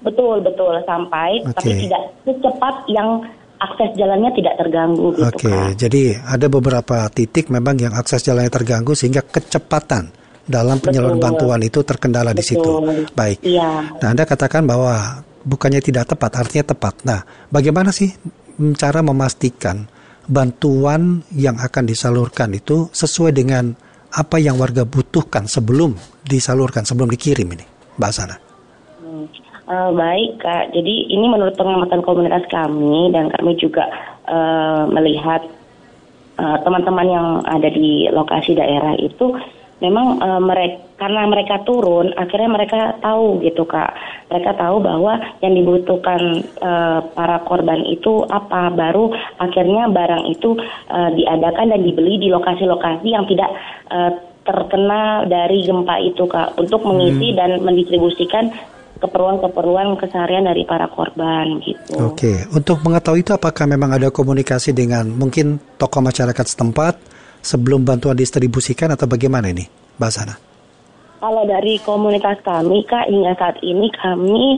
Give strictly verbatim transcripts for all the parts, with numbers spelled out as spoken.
Betul, betul sampai, okay. tapi tidak secepat yang akses jalannya tidak terganggu gitu. Oke, okay. Jadi ada beberapa titik memang yang akses jalannya terganggu sehingga kecepatan dalam penyaluran Betul. bantuan itu terkendala Betul. di situ. Baik. Iya. Nah, Anda katakan bahwa bukannya tidak tepat, artinya tepat. Nah, bagaimana sih cara memastikan bantuan yang akan disalurkan itu sesuai dengan apa yang warga butuhkan sebelum disalurkan, sebelum dikirim ini, Mbak Sana? Hmm. Uh, baik Kak, jadi ini menurut pengamatan komunitas kami dan kami juga uh, melihat uh, teman-teman yang ada di lokasi daerah itu memang uh, mereka karena mereka turun akhirnya mereka tahu gitu Kak, mereka tahu bahwa yang dibutuhkan uh, para korban itu apa, baru akhirnya barang itu uh, diadakan dan dibeli di lokasi-lokasi yang tidak uh, terkena dari gempa itu Kak, untuk mengisi hmm. dan mendistribusikan keperluan-keperluan keseharian dari para korban gitu. Oke, untuk mengetahui itu apakah memang ada komunikasi dengan mungkin tokoh masyarakat setempat sebelum bantuan distribusikan atau bagaimana ini, Mbak Sana? Kalau dari komunitas kami Kak, hingga saat ini kami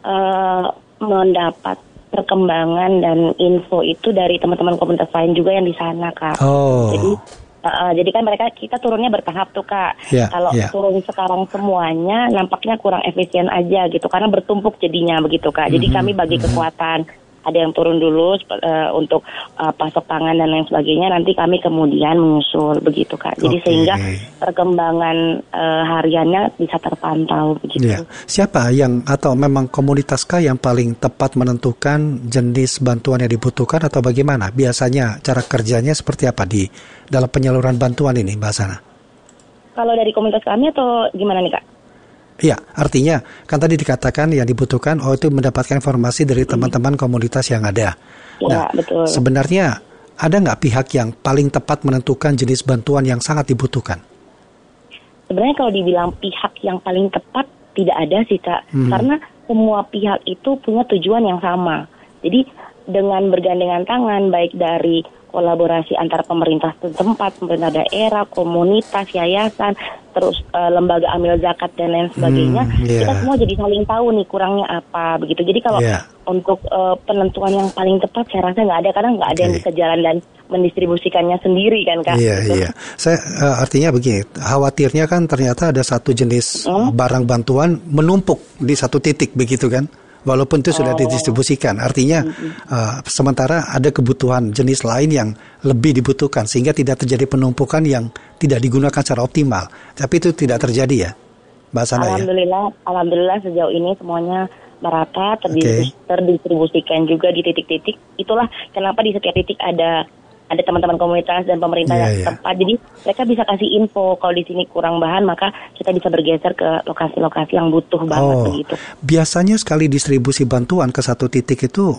uh, mendapat perkembangan dan info itu dari teman-teman komunitas lain juga yang di sana Kak. Oh. Jadi Uh, jadi kan mereka kita turunnya bertahap tuh Kak. Yeah, Kalau yeah. turun sekarang semuanya nampaknya kurang efisien aja gitu karena bertumpuk jadinya begitu Kak. Jadi mm-hmm. kami bagi kekuatan. Ada yang turun dulu uh, untuk uh, pasok pangan dan lain sebagainya. Nanti kami kemudian menyusul begitu Kak. Jadi okay. sehingga perkembangan uh, hariannya bisa terpantau begitu. Yeah. Siapa yang atau memang komunitaskah yang paling tepat menentukan jenis bantuan yang dibutuhkan atau bagaimana? Biasanya cara kerjanya seperti apa di dalam penyaluran bantuan ini, Mbak Sana? Kalau dari komunitas kami atau gimana nih Kak? Iya, artinya kan tadi dikatakan yang dibutuhkan, oh itu mendapatkan informasi dari teman-teman komunitas yang ada. Ya, nah, betul. Sebenarnya ada nggak pihak yang paling tepat menentukan jenis bantuan yang sangat dibutuhkan? Sebenarnya kalau dibilang pihak yang paling tepat, tidak ada sih Kak. Hmm. Karena semua pihak itu punya tujuan yang sama. Jadi dengan bergandengan tangan, baik dari kolaborasi antara pemerintah setempat, pemerintah daerah, komunitas, yayasan, terus uh, lembaga amil zakat dan lain sebagainya, hmm, yeah. kita semua jadi saling tahu nih kurangnya apa begitu. Jadi kalau yeah. untuk uh, penentuan yang paling tepat saya rasa nggak ada, karena nggak ada okay. yang bisa jalan dan mendistribusikannya sendiri kan Kak. Iya gitu. iya. Saya uh, artinya begini, khawatirnya kan ternyata ada satu jenis hmm? barang bantuan menumpuk di satu titik begitu kan? Walaupun itu sudah didistribusikan, artinya uh, sementara ada kebutuhan jenis lain yang lebih dibutuhkan sehingga tidak terjadi penumpukan yang tidak digunakan secara optimal. Tapi itu tidak terjadi ya, Mbak Sana ya? Alhamdulillah, alhamdulillah sejauh ini semuanya merata, terdistribus- okay. terdistribusikan juga di titik-titik. Itulah kenapa di setiap titik ada ada teman-teman komunitas dan pemerintah yeah, yang setempat. Yeah. Jadi mereka bisa kasih info kalau di sini kurang bahan, maka kita bisa bergeser ke lokasi-lokasi yang butuh banget oh, begitu. Biasanya sekali distribusi bantuan ke satu titik itu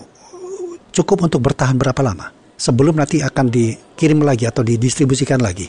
cukup untuk bertahan berapa lama? Sebelum nanti akan dikirim lagi atau didistribusikan lagi?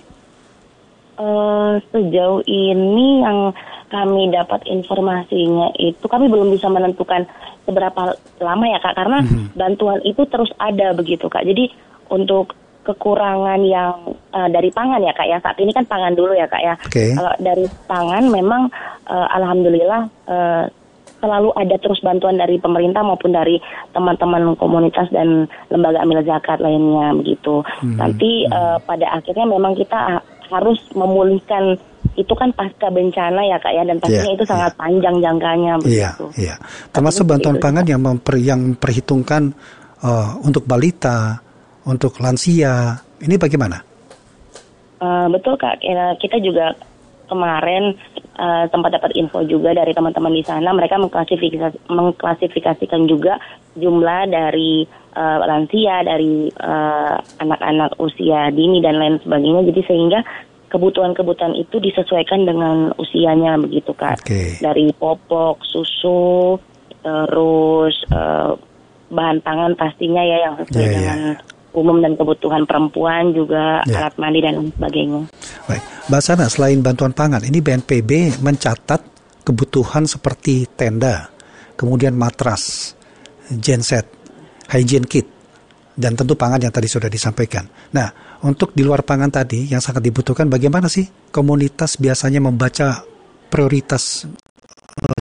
Uh, sejauh ini yang kami dapat informasinya itu kami belum bisa menentukan seberapa lama ya Kak, karena mm-hmm. bantuan itu terus ada begitu Kak. Jadi untuk kekurangan yang uh, dari pangan ya Kak ya, saat ini kan pangan dulu ya Kak ya. Okay. Kalau dari pangan memang uh, alhamdulillah uh, selalu ada terus bantuan dari pemerintah maupun dari teman-teman komunitas dan lembaga amil zakat lainnya begitu. Hmm. Nanti uh, pada akhirnya memang kita harus memulihkan itu kan pasca bencana ya Kak ya, dan pastinya yeah, itu sangat yeah. panjang jangkanya begitu. Iya, yeah, yeah. Termasuk bantuan itu, pangan yang memper, yang memperhitungkan uh, untuk balita, untuk lansia, ini bagaimana? Uh, betul Kak, kita juga kemarin uh, sempat dapat info juga dari teman-teman di sana, mereka mengklasifikasi, mengklasifikasikan juga jumlah dari uh, lansia, dari uh, anak-anak usia dini dan lain sebagainya, jadi sehingga kebutuhan-kebutuhan itu disesuaikan dengan usianya begitu Kak. Okay. Dari popok, susu, terus uh, bahan pangan pastinya ya yang sesuai yeah, dengan yeah. umum dan kebutuhan perempuan juga, ya. Alat mandi dan sebagainya. Baik, Mbak Sana, selain bantuan pangan, ini B N P B mencatat kebutuhan seperti tenda, kemudian matras, genset, hygiene kit, dan tentu pangan yang tadi sudah disampaikan. Nah, untuk di luar pangan tadi yang sangat dibutuhkan, bagaimana sih komunitas biasanya membaca prioritas